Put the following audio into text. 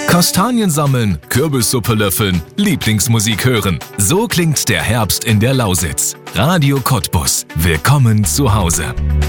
Kastanien sammeln, Kürbissuppe löffeln, Lieblingsmusik hören. So klingt der Herbst in der Lausitz. Radio Cottbus. Willkommen zu Hause.